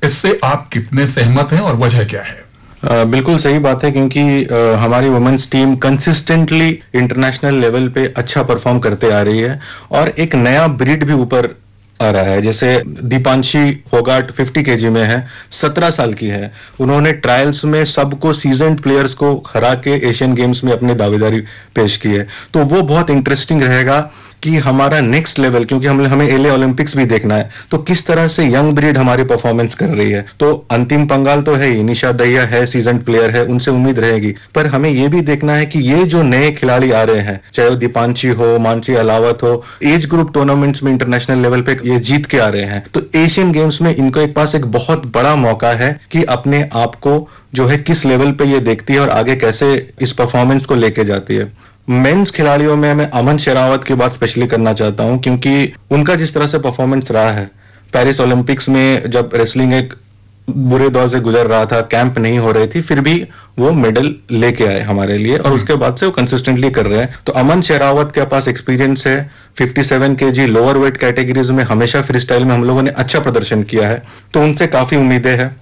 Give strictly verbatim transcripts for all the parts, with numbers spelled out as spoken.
इससे आप कितने सहमत हैं और वजह क्या है? Uh, बिल्कुल सही बात है, क्योंकि uh, हमारी women's team consistently international level पे अच्छा परफॉर्म करते आ रही है और एक नया ब्रीड भी ऊपर आ रहा है। जैसे दीपांशी फोगाट फिफ्टी केजी में है, सत्रह साल की है, उन्होंने ट्रायल्स में सबको सीजन्ड प्लेयर्स को हरा के एशियन गेम्स में अपनी दावेदारी पेश की है। तो वो बहुत इंटरेस्टिंग रहेगा कि हमारा नेक्स्ट लेवल, क्योंकि हम हमें एले ओलंपिक्स भी देखना है, तो किस तरह से यंग ब्रीड हमारी परफॉर्मेंस कर रही है। तो अंतिम पंगाल तो है ही, निशा दहिया है, सीजन प्लेयर है, उनसे उम्मीद रहेगी, पर हमें यह भी देखना है कि ये जो नए खिलाड़ी आ रहे हैं, चाहे वो दीपांशी हो, मानसी अलावत हो, एज ग्रुप टूर्नामेंट्स में इंटरनेशनल लेवल पे ये जीत के आ रहे हैं, तो एशियन गेम्स में इनको एक पास एक बहुत बड़ा मौका है कि अपने आप को जो है किस लेवल पे ये देखती है और आगे कैसे इस परफॉर्मेंस को लेके जाती है। मेंस खिलाड़ियों में मैं अमन शेरावत की बात स्पेशली करना चाहता हूं, क्योंकि उनका जिस तरह से परफॉर्मेंस रहा है पेरिस ओलंपिक्स में, जब रेसलिंग एक बुरे दौर से गुजर रहा था, कैंप नहीं हो रही थी, फिर भी वो मेडल लेके आए हमारे लिए और उसके बाद से वो कंसिस्टेंटली कर रहे हैं। तो अमन शेरावत के पास एक्सपीरियंस है, सत्तावन केजी लोअर वेट कैटेगरीज में हमेशा फ्री स्टाइल में हम लोगों ने अच्छा प्रदर्शन किया है, तो उनसे काफी उम्मीदें हैं।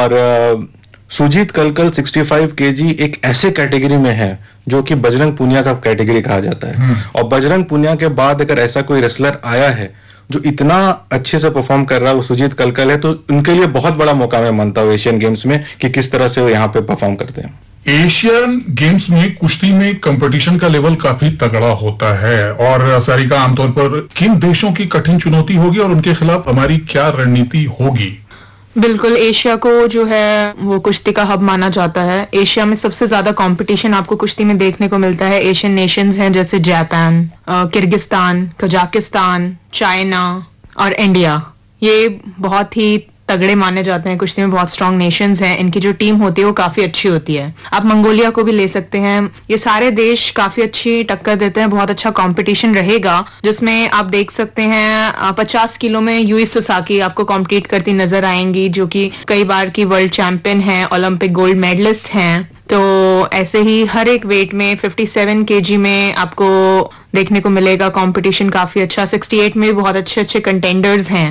और सुजीत कलकल पैंसठ केजी एक ऐसे कैटेगरी में है जो कि बजरंग पुनिया का कैटेगरी कहा जाता है, और बजरंग पुनिया के बाद अगर ऐसा कोई रेसलर आया है जो इतना अच्छे से परफॉर्म कर रहा है, वो सुजीत कलकल है, तो उनके लिए बहुत बड़ा मौका मैं मानता हूँ एशियन गेम्स में कि किस तरह से वो यहाँ पे परफॉर्म करते हैं। एशियन गेम्स में कुश्ती में कंपटीशन का लेवल काफी तगड़ा होता है, और सारिका आमतौर पर किन देशों की कठिन चुनौती होगी और उनके खिलाफ हमारी क्या रणनीति होगी? बिल्कुल, एशिया को जो है वो कुश्ती का हब माना जाता है। एशिया में सबसे ज्यादा कंपटीशन आपको कुश्ती में देखने को मिलता है एशियन नेशंस हैं, जैसे जापान, किर्गिस्तान, कजाकिस्तान, चाइना और इंडिया। ये बहुत ही तगड़े माने जाते हैं, कुश्ती में बहुत स्ट्रांग नेशंस हैं। इनकी जो टीम होती है वो काफी अच्छी होती है। आप मंगोलिया को भी ले सकते हैं। ये सारे देश काफी अच्छी टक्कर देते हैं, बहुत अच्छा कंपटीशन रहेगा, जिसमें आप देख सकते हैं पचास किलो में यूई सुसाकी आपको कॉम्पीट करती नजर आएंगी, जो कि कई बार की वर्ल्ड चैंपियन है, ओलंपिक गोल्ड मेडलिस्ट हैं। तो ऐसे ही हर एक वेट में सत्तावन केजी में आपको देखने को मिलेगा कंपटीशन काफी अच्छा। अड़सठ में भी बहुत अच्छे अच्छे कंटेंडर्स हैं,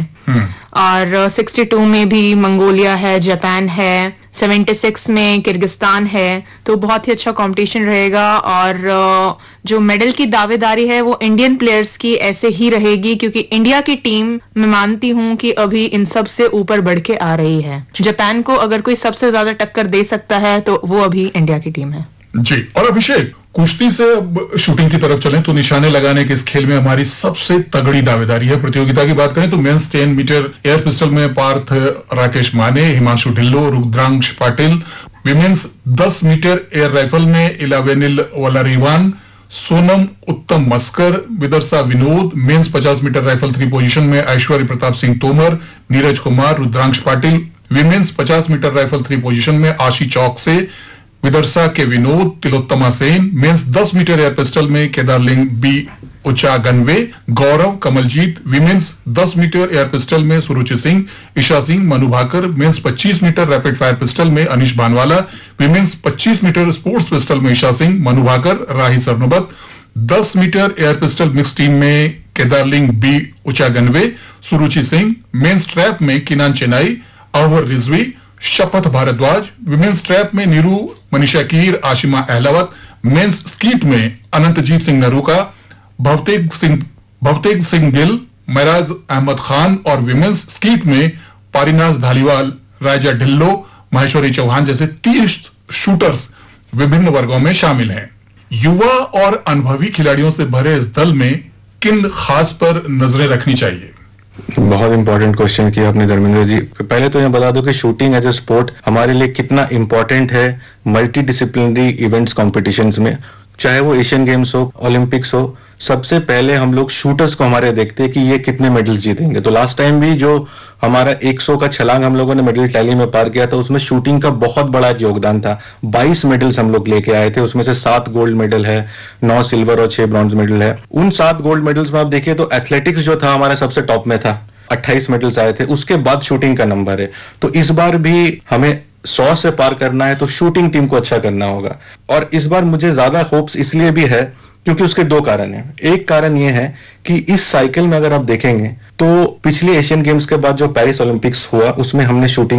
और बासठ में भी मंगोलिया है, जापान है, छिहत्तर में किर्गिस्तान है। तो बहुत ही अच्छा कंपटीशन रहेगा, और जो मेडल की दावेदारी है वो इंडियन प्लेयर्स की ऐसे ही रहेगी, क्योंकि इंडिया की टीम मैं मानती हूं कि अभी इन सब से ऊपर बढ़ के आ रही है। जापान को अगर कोई सबसे ज्यादा टक्कर दे सकता है तो वो अभी इंडिया की टीम है जी। और अभिषेक, कुश्ती से अब शूटिंग की तरफ चलें तो निशाने लगाने के इस खेल में हमारी सबसे तगड़ी दावेदारी है। प्रतियोगिता की बात करें तो mains ten metre air pistol में पार्थ राकेश माने, हिमांशु ढिल्लो, रुद्रांश पाटिल। विमेंस दस मीटर एयर राइफल में इलावेनिल वलारीवान, सोनम उत्तम मस्कर, विदर्शा विनोद। मेंस पचास मीटर राइफल थ्री पोजीशन में ऐश्वर्य प्रताप सिंह तोमर, नीरज कुमार, रुद्रांश पाटिल। विमेंस पचास मीटर राइफल थ्री पोजीशन में आशी चौक से विदर्शा के विनोद, तिलोत्तमा सेन। मेंस दस मीटर एयर पिस्टल में केदारलिंग बी उचागनवे, गौरव कमलजीत। विमेंस दस मीटर एयर पिस्टल में सुरुचि सिंह, ईशा सिंह, मनु भाकर। मेंस पच्चीस मीटर रैपिड फायर पिस्टल में अनिश भानवाला। विमेंस पच्चीस मीटर स्पोर्ट्स पिस्टल में ईशा सिंह, मनु भाकर, राही सरनोबत। दस metre air pistol mix team में केदारलिंग बी उचागनवे, सुरुचि सिंह। मेंस ट्रैप में किनान चेनाई, अहवर रिजवी, शपथ भारद्वाज। विमेंस ट्रैप में नीरू, मनीषा कीर, आशिमा अहलावत। मेंस स्कीट में अनंतजीत सिंह नरूका, भवतेज सिंह भवतेज सिंह गिल, महराज अहमद खान। और विमेंस स्कीट में पारिनाज धालीवाल, राजा ढिल्लो, महेश्वरी चौहान जैसे तीस शूटर्स विभिन्न वर्गों में शामिल हैं। युवा और अनुभवी खिलाड़ियों से भरे इस दल में किन खास पर नजरें रखनी चाहिए? बहुत इंपॉर्टेंट क्वेश्चन किया आपने धर्मेंद्र जी। पहले तो यह बता दो कि शूटिंग एज ए स्पोर्ट हमारे लिए कितना इंपॉर्टेंट है मल्टी डिसिप्लिनरी इवेंट्स कॉम्पिटिशंस में, चाहे वो एशियन गेम्स हो, ओलंपिक्स हो। सबसे पहले हम लोग शूटर्स को हमारे देखते हैं कि ये कितने मेडल्स जीतेंगे। तो लास्ट टाइम भी जो हमारा सौ का छलांग हम लोगों ने मेडल टैली में पार किया था, उसमें शूटिंग का बहुत बड़ा एक योगदान था। बाईस मेडल्स हम लोग लेके आए थे, उसमें से सात गोल्ड मेडल है, नौ सिल्वर और छह ब्रॉन्ज मेडल है। उन सात गोल्ड मेडल्स में आप देखिए तो एथलेटिक्स जो था हमारा सबसे टॉप में था, अट्ठाईस मेडल्स आए थे। उसके बाद शूटिंग का नंबर है। तो इस बार भी हमें सौ से पार करना है तो शूटिंग टीम को अच्छा करना होगा। और इस बार मुझे ज्यादा होप्स इसलिए भी है क्योंकि उसके दो कारण हैं। एक कारण यह है कि इस साइकिल में अगर आप देखेंगे तो पिछले एशियन गेम्स के बाद जो पेरिस ओलंपिक्स हुआ उसमें हमने शूटिंग